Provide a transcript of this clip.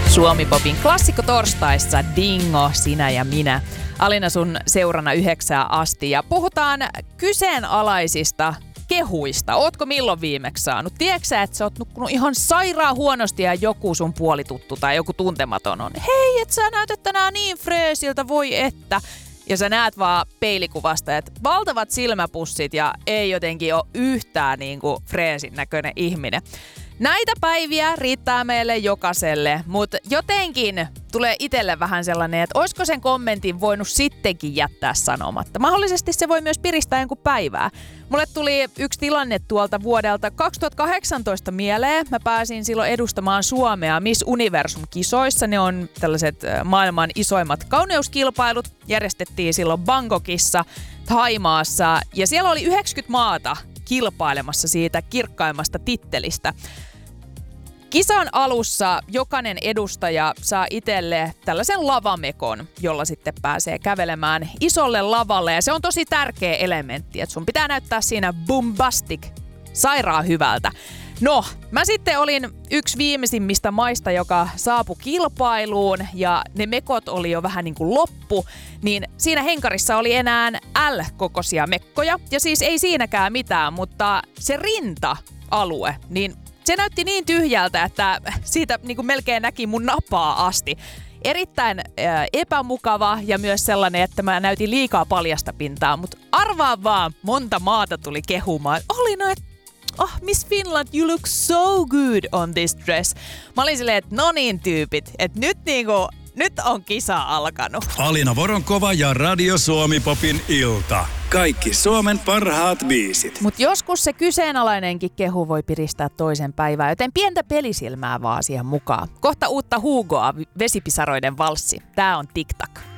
Suomi-popin klassikko torstaissa Dingo, sinä ja minä. Alina sun seurana 9 asti ja puhutaan kyseenalaisista kehuista. Ootko milloin viimeksi saanut? Tiedätkö sä, että sä oot nukkunut ihan sairaan huonosti ja joku sun puolituttu tai joku tuntematon on hei, et sä näytät tänään niin freesiltä, voi että. Ja sä näet vaan peilikuvasta, että valtavat silmäpussit ja ei jotenkin ole yhtään niinku freesin näköinen ihminen. Näitä päiviä riittää meille jokaiselle, mutta jotenkin tulee itselle vähän sellainen, että olisiko sen kommentin voinut sittenkin jättää sanomatta. Mahdollisesti se voi myös piristää jonkun päivää. Mulle tuli yksi tilanne tuolta vuodelta 2018 mieleen. Mä pääsin silloin edustamaan Suomea Miss Universum-kisoissa. Ne on tällaiset maailman isoimmat kauneuskilpailut. Järjestettiin silloin Bangkokissa, Thaimaassa ja siellä oli 90 maata kilpailemassa siitä kirkkaimmasta tittelistä. Kisan alussa jokainen edustaja saa itselle tällaisen lavamekon, jolla sitten pääsee kävelemään isolle lavalle. Ja se on tosi tärkeä elementti, että sun pitää näyttää siinä bombastic, sairaan hyvältä. No, mä sitten olin yksi viimeisimmistä maista, joka saapui kilpailuun ja ne mekot oli jo vähän niin kuin loppu, niin siinä henkarissa oli enää L-kokoisia mekkoja. Ja siis ei siinäkään mitään, mutta se rinta-alue, niin se näytti niin tyhjältä, että siitä niin kuin melkein näki mun napaa asti. Erittäin epämukava ja myös sellainen, että mä näytin liikaa paljasta pintaa, mutta arvaa vaan, monta maata tuli kehumaan. Olina, että Miss Finland, you look so good on this dress. Mä olin silleen, että no niin tyypit, että nyt on kisa alkanut. Alina Voronkova ja Radio Suomi-popin ilta. Kaikki Suomen parhaat biisit. Mut joskus se kyseenalainenkin kehu voi piristää toisen päivää, joten pientä pelisilmää vaan siihen mukaan. Kohta uutta Hugoa, Vesipisaroiden valssi. Tää on TikTok.